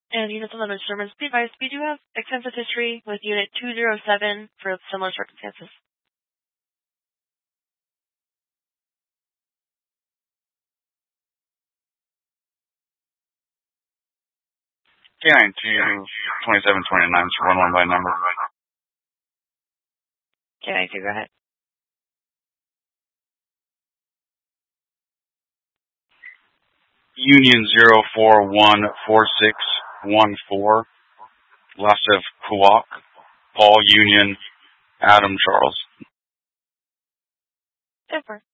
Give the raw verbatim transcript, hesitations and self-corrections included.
And units on the disturbance, be advised, we do have extensive history with Unit two zero seven for similar circumstances. K nine two twenty-seven twenty-nine, so run one by number. K nine two, go ahead. Union zero four one four six one four, Lasev Kuwak, Paul Union, Adam Charles. Different.